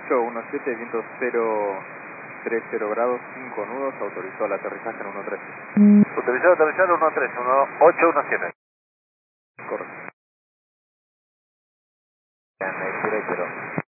817, viento 030 grados, 5 nudos, autorizó el aterrizaje en 13. Autorizado aterrizar 13, 817. Correcto. En el derecho.